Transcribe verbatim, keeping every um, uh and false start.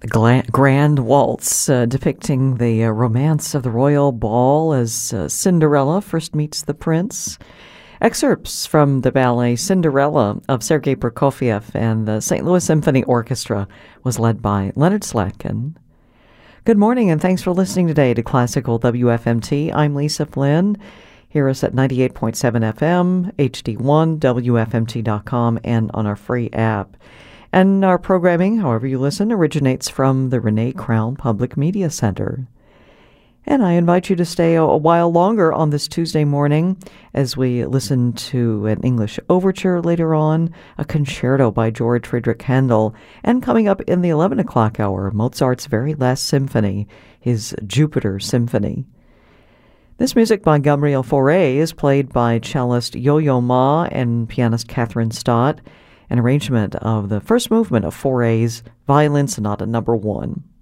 Gla- Grand Waltz, uh, depicting the uh, romance of the royal ball as uh, Cinderella first meets the prince. Excerpts from the ballet Cinderella of Sergei Prokofiev and the Saint Louis Symphony Orchestra was led by Leonard Slatkin. Good morning, and thanks for listening today to Classical W F M T. I'm Lisa Flynn. Hear us at ninety-eight point seven F M, H D one, W F M T dot com, and on our free app. And our programming, however you listen, originates from the Renee Crown Public Media Center. And I invite you to stay a, a while longer on this Tuesday morning as we listen to an English overture later on, a concerto by George Friedrich Handel, and coming up in the eleven o'clock hour, Mozart's very last symphony, his Jupiter Symphony. This music by Gabriel Fauré is played by cellist Yo-Yo Ma and pianist Catherine Stott, an arrangement of the first movement of Fauré's Violin Sonata Number One.